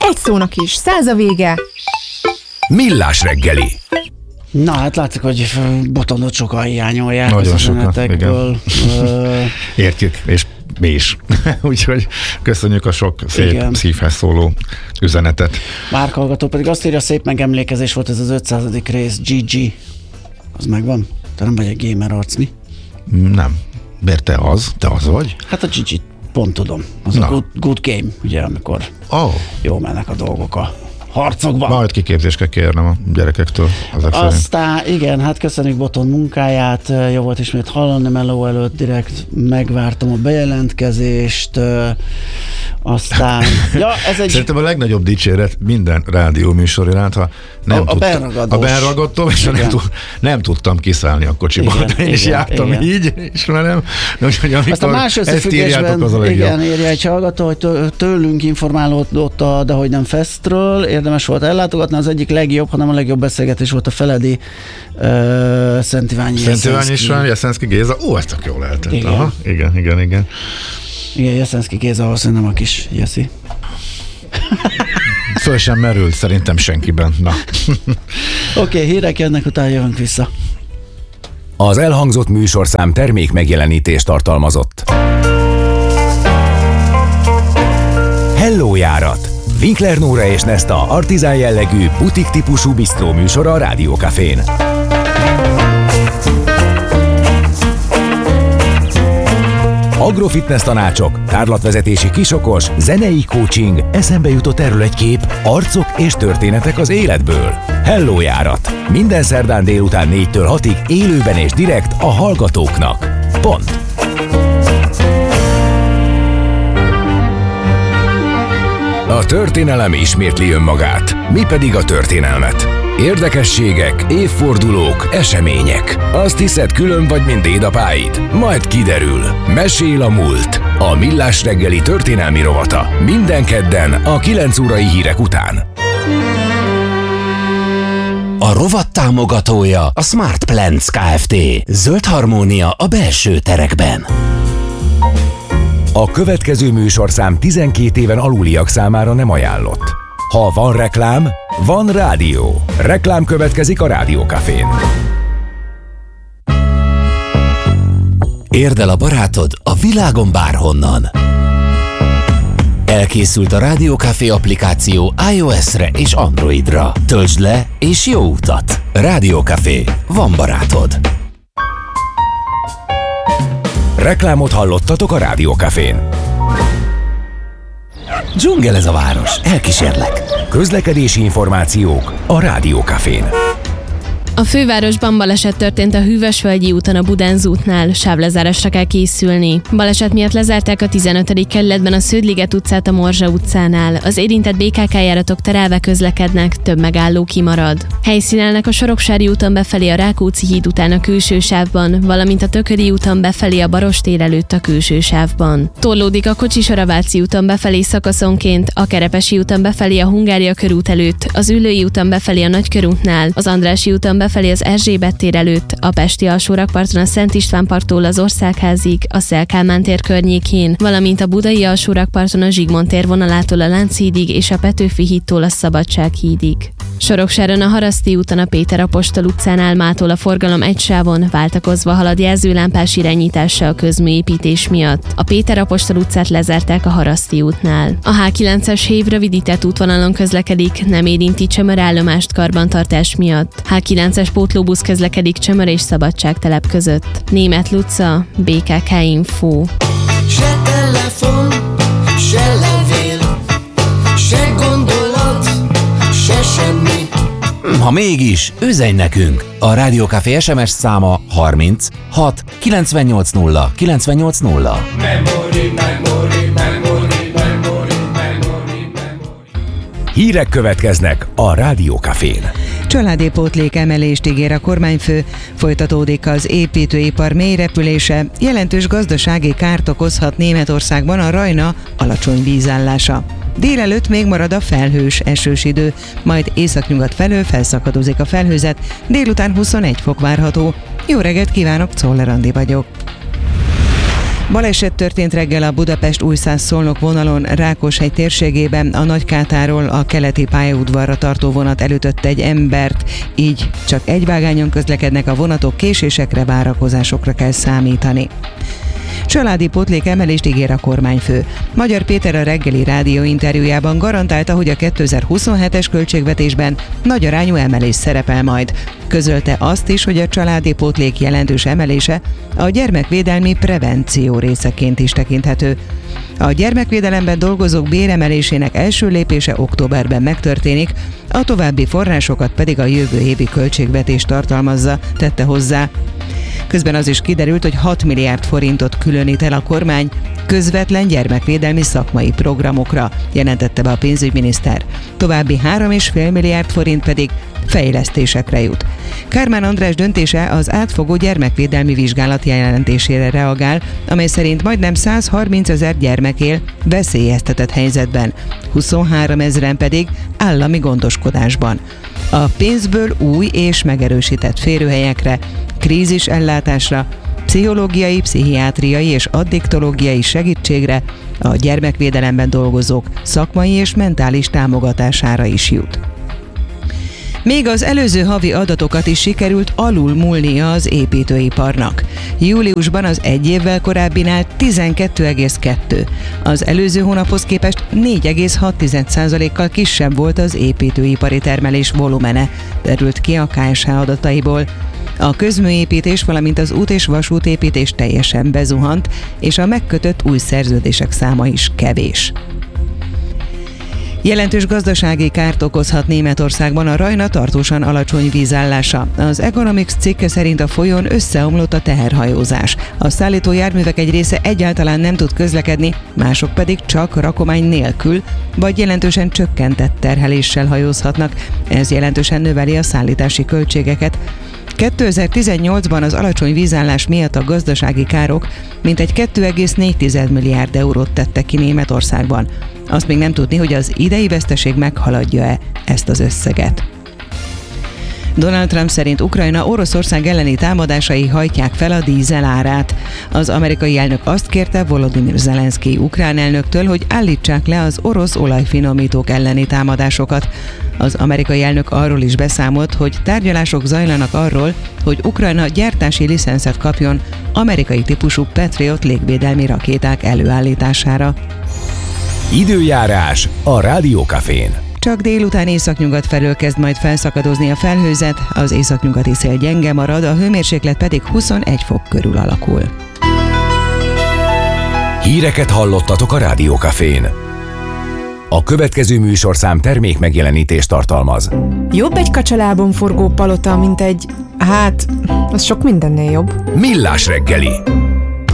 egy szónak is 100 a vége. Millás reggeli. Na hát látszik, hogy Botondot sokan hiányolják. Nagyon sokan, igen. Értjük, és mi is. Úgyhogy köszönjük a sok szép, igen, szívhez szóló üzenetet. Márk hallgató pedig azt írja, szép megemlékezés volt ez az 500. rész, GG. Az megvan? Te nem vagy egy gamer arc, mi? Nem. Miért te az vagy? Hát a GG pont tudom. Az a good game, ugye, amikor jól mennek a dolgok a harcokban. Majd kiképzést kell kérnem a gyerekektől. Aztán igen, hát köszönjük Boton munkáját, jó volt ismét hallani, meló előtt direkt megvártam a bejelentkezést, aztán... Ja, ez egy... Szerintem a legnagyobb dicséret minden rádió műsor iránt, ha nem benragadós. A benragadtom, és nem tudtam kiszállni a kocsiból. Én is jártam így, ismerem. Úgyhogy amikor ezt írjátok, az a legjobb. Igen, írja egy hallgató, hogy tőlünk informálódott a Dehogy nem Festről, érdemes volt ellátogatni, az egyik legjobb, hanem a legjobb beszélgetés volt a Feledi Szent Iványi Jeszenszky Géza. Ó, ezt tök jól lehetett. Igen. Aha, igen. Igen, Jeszenszky Géza, azt nem a kis Jeszi. Föl sem merült szerintem senkiben. Na. Oké, hírek jönnek, utána jövünk vissza. Az elhangzott műsorszám termék megjelenítést tartalmazott. Hello járat! Winkler Nóra és Nesta artizán jellegű, butik típusú bisztró műsora a Rádió Cafén. Agrofitness tanácsok, tárlatvezetési kisokos, zenei coaching, eszembe jutott erről egy kép, arcok és történetek az életből. Hello járat! Minden szerdán délután 4-től 6-ig élőben és direkt a hallgatóknak. Pont. A történelem ismétli önmagát, mi pedig a történelmet. Érdekességek, évfordulók, események. Azt hiszed, külön vagy, mint dédapáid? Majd kiderül. Mesél a múlt. A Millás reggeli történelmi rovata. Minden kedden a 9 órai hírek után. A rovat támogatója a Smart Plants Kft. Zöld harmónia a belső terekben. A következő műsorszám 12 éven aluliak számára nem ajánlott. Ha van reklám, van rádió. Reklám következik a Rádió Cafén. Érd el a barátod a világon bárhonnan. Elkészült a Rádió Café applikáció iOS-re és Androidra. Töltsd le és jó utat! Rádió Café. Van barátod. Reklámot hallottatok a Rádió Cafén. Dzsungel ez a város, elkísérlek. Közlekedési információk a Rádió Cafén. A fővárosban baleset történt a Hűvösvölgyi úton a Budánz útnál, sávlezárásra kell készülni. Baleset miatt lezárták a 15. kerületben a Sződliget utcát a Morzsa utcánál. Az érintett BKK járatok terelve közlekednek, több megálló kimarad. Helyszínelnek a Soroksári úton befelé a Rákóczi híd után a külső sávban, valamint a Tököli úton befelé a Barostér előtt a külső sávban. Torlódik a Kocsisor a Váci úton befelé szakaszonként, a Kerepesi úton befelé a Hungária körút előtt, az Üllői úton befelé a Nagykörútnál, az Andrássy úton befelé az Erzsébet tér előtt, a pesti alsórakparton a Szent István parttól az Országházig, a Széll Kálmán tér környékén, valamint a budai alsórakparton a Zsigmond tér vonalától a Lánchídig és a Petőfi hídtól a Szabadsághídig. Soroksáron a Haraszti úton a Péter apostol utcánál mától a forgalom egy sávon váltakozva halad jelzőlámpás irányítása a közműépítés miatt. A Péter apostol utcát lezárták a Haraszti útnál. A H9-es hév rövidített útvonalon közlekedik, nem érinti Csömör állomást karbantartás miatt. H9-es pótlóbusz közlekedik Csömör és Szabadságtelep között. Németh Luca, BKK Info. Se telefon, se levél, se gondolat, se semmi. Ha mégis, üzenj nekünk! A Rádió Café SMS száma 30 6 980 980. Hírek következnek a Rádió Cafén. Családi pótlék emelést ígér a kormányfő, folytatódik az építőipar mélyrepülése, jelentős gazdasági kárt okozhat Németországban a Rajna alacsony vízállása. Délelőtt még marad a felhős, esős idő, majd északnyugat felől felszakadozik a felhőzet, délután 21 fok várható. Jó reggelt kívánok, Czoller Andi vagyok. Baleset történt reggel a Budapest-Újszász-Szolnok vonalon Rákoshegy térségében. A Nagykátáról a keleti pályaudvarra tartó vonat elütött egy embert, így csak egy vágányon közlekednek a vonatok, késésekre, várakozásokra kell számítani. Családi pótlék emelést ígér a kormányfő. Magyar Péter a reggeli rádió interjújában garantálta, hogy a 2027-es költségvetésben nagy arányú emelés szerepel majd. Közölte azt is, hogy a családi pótlék jelentős emelése a gyermekvédelmi prevenció részeként is tekinthető. A gyermekvédelemben dolgozók béremelésének első lépése októberben megtörténik, a további forrásokat pedig a jövő évi költségvetés tartalmazza, tette hozzá. Közben az is kiderült, hogy 6 milliárd forintot különít el a kormány közvetlen gyermekvédelmi szakmai programokra, jelentette be a pénzügyminiszter. További 3,5 milliárd forint pedig fejlesztésekre jut. Kármán András döntése az átfogó gyermekvédelmi vizsgálat jelentésére reagál, amely szerint majdnem 130 000 gyermek él veszélyeztetett helyzetben, 23 000 pedig állami gondoskodásban. A pénzből új és megerősített férőhelyekre, krízisellátásra, pszichológiai, pszichiátriai és addiktológiai segítségre, a gyermekvédelemben dolgozók szakmai és mentális támogatására is jut. Még az előző havi adatokat is sikerült alulmúlnia az építőiparnak. Júliusban az egy évvel korábbinál 12,2. Az előző hónaphoz képest 4,6%-kal kisebb volt az építőipari termelés volumene, derült ki a KSH adataiból. A közműépítés, valamint az út- és vasútépítés teljesen bezuhant, és a megkötött új szerződések száma is kevés. Jelentős gazdasági kárt okozhat Németországban a Rajna tartósan alacsony vízállása. Az Economics cikke szerint a folyón összeomlott a teherhajózás. A szállító járművek egy része egyáltalán nem tud közlekedni, mások pedig csak rakomány nélkül, vagy jelentősen csökkentett terheléssel hajózhatnak. Ez jelentősen növeli a szállítási költségeket. 2018-ban az alacsony vízállás miatt a gazdasági károk mintegy 2,4 milliárd eurót tettek ki Németországban. Azt még nem tudni, hogy az idei veszteség meghaladja-e ezt az összeget. Donald Trump szerint Ukrajna Oroszország elleni támadásai hajtják fel a dízel árát. Az amerikai elnök azt kérte Volodymyr Zelenszky ukrán elnöktől, hogy állítsák le az orosz olajfinomítók elleni támadásokat. Az amerikai elnök arról is beszámolt, hogy tárgyalások zajlanak arról, hogy Ukrajna gyártási licenszet kapjon amerikai típusú Patriot légvédelmi rakéták előállítására. Időjárás a Rádió Cafén. Csak délután északnyugat felől kezd majd felszakadozni a felhőzet, az északnyugati szél gyenge marad, a hőmérséklet pedig 21 fok körül alakul. Híreket hallottatok a Rádió Cafén. A következő műsorszám termék megjelenítést tartalmaz. Jobb egy kacsalábon forgó palota, mint egy... az sok mindennél jobb. Millás reggeli.